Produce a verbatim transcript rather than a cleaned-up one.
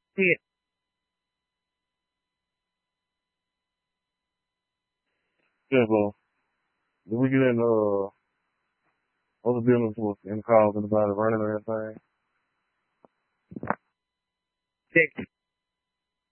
Yeah. Yeah, bro. Did we get in uh other business with in calls and about it running or anything? Check.